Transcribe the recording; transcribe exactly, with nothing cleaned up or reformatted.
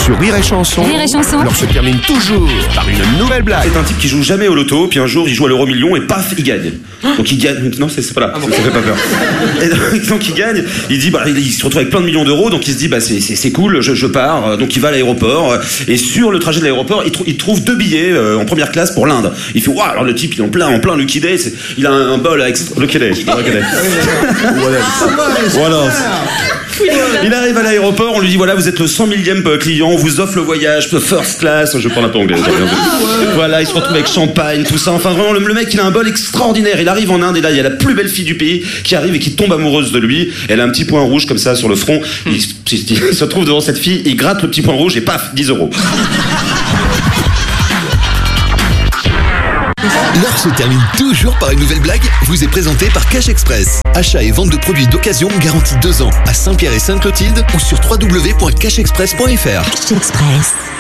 Sur Rire et Chanson, Rire et Chanson. l'heure se termine toujours par une nouvelle blague. C'est un type qui joue jamais au loto, puis un jour il joue à l'euro million et paf, il gagne. Donc il gagne. Non, c'est, c'est pas là. Ah bon. ça, ça fait pas peur. Et donc, donc il gagne. Il dit, bah, il, il se retrouve avec plein de millions d'euros, donc il se dit, bah c'est, c'est, c'est cool, je, je pars. Donc il va à l'aéroport et sur le trajet de l'aéroport, il, tr- il trouve deux billets euh, en première classe pour l'Inde. Il fait, waouh, alors le type il est en plein, en plein Lucky Day. C'est, il a un, un bol avec Lucky Day. Lucky Day. Voilà. Voilà. Il arrive à l'aéroport, on lui dit voilà, vous êtes le cent millième client, on vous offre le voyage first class, je parle un peu anglais. Voilà, il se retrouve avec champagne, tout ça. Enfin vraiment, le, le mec il a un bol extraordinaire. Il arrive en Inde et là il y a la plus belle fille du pays qui arrive et qui tombe amoureuse de lui. Elle a un petit point rouge comme ça sur le front. Il, il, il se trouve devant cette fille, il gratte le petit point rouge et paf, dix euros. L'heure se termine toujours par une nouvelle blague, vous est présentée par Cash Express. Achat et vente de produits d'occasion garantis deux ans à Saint-Pierre et Sainte-Clotilde ou sur w w w point cash express point f r. Cash Express.